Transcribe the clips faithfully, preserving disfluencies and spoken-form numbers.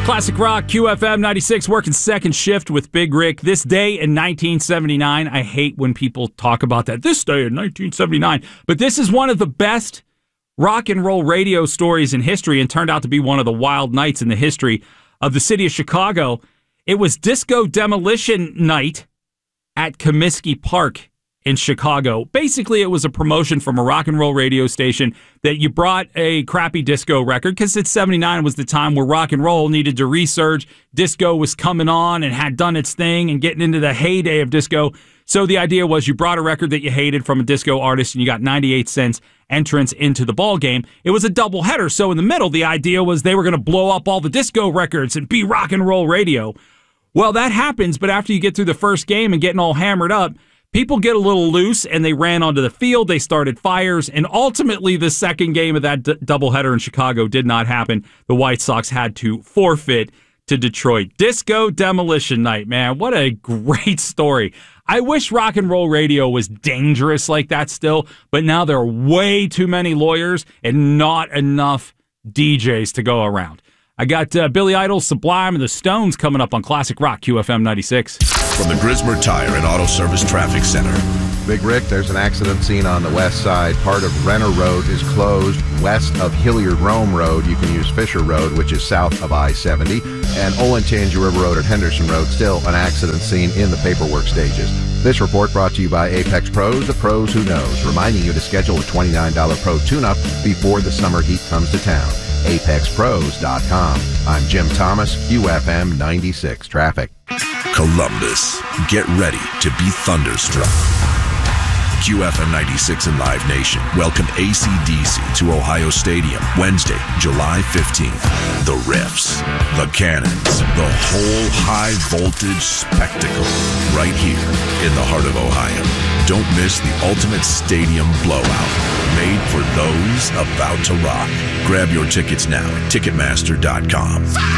Classic Rock, Q F M ninety-six, working second shift with Big Rick. This day in nineteen seventy-nine, I hate when people talk about that. This day in nineteen seventy-nine. But this is one of the best rock and roll radio stories in history and turned out to be one of the wild nights in the history of the city of Chicago. It was Disco Demolition Night at Comiskey Park in Chicago. Basically, it was a promotion from a rock and roll radio station that you brought a crappy disco record because it's seventy-nine was the time where rock and roll needed to resurge. Disco was coming on and had done its thing and getting into the heyday of disco. So the idea was you brought a record that you hated from a disco artist and you got ninety-eight cents entrance into the ball game. It was a doubleheader. So in the middle, the idea was they were going to blow up all the disco records and be rock and roll radio. Well, that happens, but after you get through the first game and getting all hammered up, people get a little loose, and they ran onto the field. They started fires, and ultimately the second game of that d- doubleheader in Chicago did not happen. The White Sox had to forfeit to Detroit. Disco Demolition Night, man. What a great story. I wish rock and roll radio was dangerous like that still, but now there are way too many lawyers and not enough D Js to go around. I got uh, Billy Idol, Sublime, and the Stones coming up on Classic Rock, Q F M ninety-six. From the Grismer Tire and Auto Service Traffic Center. Big Rick, there's an accident scene on the west side. Part of Renner Road is closed. West of Hilliard-Rome Road, you can use Fisher Road, which is south of I seventy. And Olentangy River Road and Henderson Road, still an accident scene in the paperwork stages. This report brought to you by Apex Pros, the pros who knows, reminding you to schedule a twenty-nine dollars Pro tune-up before the summer heat comes to town. apex pros dot com. I'm Jim Thomas, Q F M ninety-six Traffic. Columbus, get ready to be thunderstruck. Q F M ninety-six and Live Nation welcome A C D C to Ohio Stadium Wednesday, July fifteenth. The Riffs, the Cannons, the whole high-voltage spectacle right here in the heart of Ohio. Don't miss the ultimate stadium blowout made for those about to rock. Grab your tickets now at ticketmaster dot com.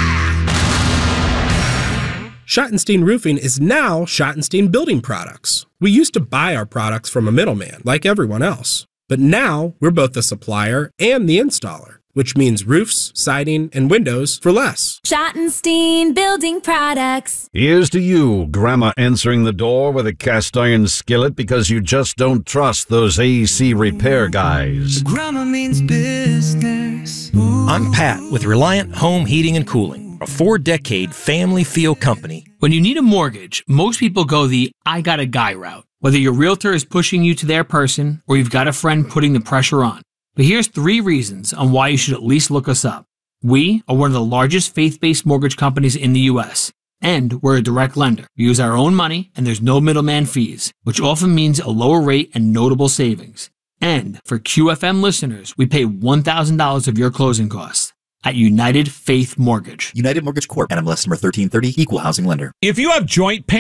Schottenstein Roofing is now Schottenstein Building Products. We used to buy our products from a middleman, like everyone else. But now, we're both the supplier and the installer, which means roofs, siding, and windows for less. Schottenstein Building Products. Here's to you, Grandma answering the door with a cast iron skillet because you just don't trust those A C repair guys. Grandma means business. Ooh. I'm Pat with Reliant Home Heating and Cooling, a four-decade family feel company. When you need a mortgage, most people go the I got a guy route. Whether your realtor is pushing you to their person or you've got a friend putting the pressure on. But here's three reasons on why you should at least look us up. We are one of the largest faith-based mortgage companies in the U S, and we're a direct lender. We use our own money, and there's no middleman fees, which often means a lower rate and notable savings. And for Q F M listeners, we pay one thousand dollars of your closing costs at United Faith Mortgage. United Mortgage Corp. N M L S number thirteen thirty, Equal Housing Lender. If you have joint pain,